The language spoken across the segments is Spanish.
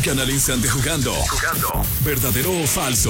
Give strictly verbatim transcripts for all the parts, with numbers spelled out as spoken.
Gana al instante jugando. Jugando. ¿Verdadero o falso?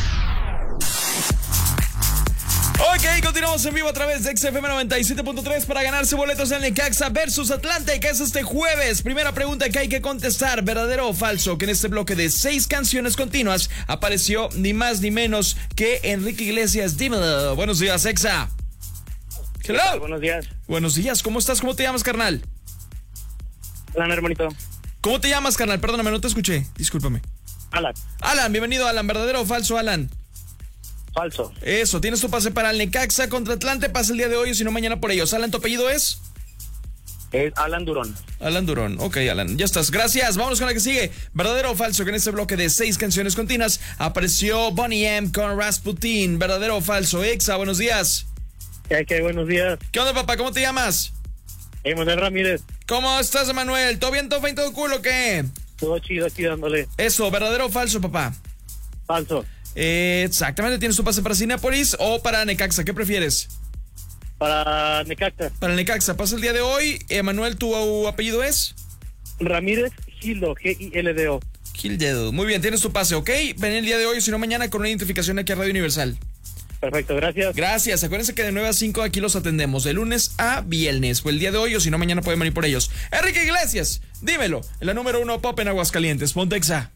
Ok, continuamos en vivo a través de X F M noventa y siete punto tres para ganarse boletos en Necaxa versus Atlante, que es este jueves. Primera pregunta que hay que contestar, ¿verdadero o falso? Que en este bloque de seis canciones continuas apareció ni más ni menos que Enrique Iglesias. Dímelo. Buenos días, Exa. Hello. Buenos días. Buenos días, ¿cómo estás? ¿Cómo te llamas, carnal? Alan, hermanito. ¿Cómo te llamas, carnal? Perdóname, no te escuché. Discúlpame. Alan. Alan, bienvenido, Alan. ¿Verdadero o falso, Alan? Falso. Eso, tienes tu pase para el Necaxa contra Atlante. Pasa el día de hoy o si no mañana por ellos. Alan, ¿tu apellido es? Es Alan Durón. Alan Durón. Ok, Alan, ya estás. Gracias. Vámonos con la que sigue. ¿Verdadero o falso? Que en este bloque de seis canciones continuas apareció Bonnie M con Rasputin. ¿Verdadero o falso? Exa, buenos días. ¿Qué hay, qué hay? Buenos días. ¿Qué onda, papá? ¿Cómo te llamas? Emanuel Ramírez. ¿Cómo estás, Emanuel? ¿Todo bien, todo fein, todo cool o qué? Todo chido aquí dándole. Eso, ¿verdadero o falso, papá? Falso. Eh, exactamente, ¿tienes tu pase para Cinépolis o para Necaxa? ¿Qué prefieres? Para Necaxa. Para el Necaxa, pasa el día de hoy. Emanuel, ¿tu apellido es? Ramírez Gildo, G I L D O. Gildedo. Muy bien, tienes tu pase, ¿ok? Ven el día de hoy, si no mañana, con una identificación aquí a Radio Universal. Perfecto, gracias. Gracias, acuérdense que de nueve a cinco aquí los atendemos, de lunes a viernes, o el día de hoy, o si no mañana pueden venir por ellos. Enrique Iglesias, dímelo, en la número uno pop en Aguascalientes, Pontexa.